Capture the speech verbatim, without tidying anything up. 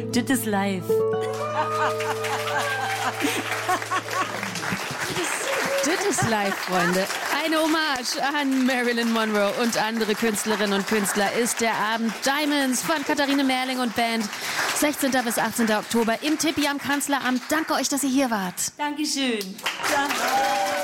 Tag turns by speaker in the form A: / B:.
A: Das ist live.
B: Das ist live, Freunde. Eine Hommage an Marilyn Monroe und andere Künstlerinnen und Künstler ist der Abend Diamonds von Katharine Merling und Band. sechzehnten bis achtzehnten Oktober im Tippi am Kanzleramt. Danke euch, dass ihr hier wart.
A: Dankeschön. Danke.